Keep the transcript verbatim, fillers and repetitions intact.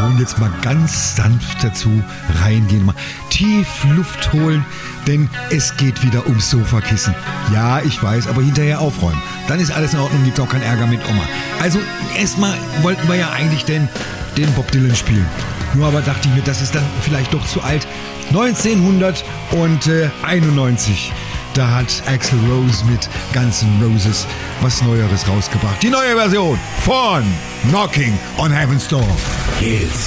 und jetzt mal ganz sanft dazu reingehen, mal tief Luft holen, denn es geht wieder ums Sofakissen. Ja, ich weiß, aber hinterher aufräumen. Dann ist alles in Ordnung, gibt auch keinen Ärger mit Oma. Also erstmal wollten wir ja eigentlich den, den Bob Dylan spielen. Nur aber dachte ich mir, das ist dann vielleicht doch zu alt. neunzehnhunderteinundneunzig, da hat Axl Rose mit Guns N' Roses was Neueres rausgebracht. Die neue Version von Knocking on Heaven's Door. Hits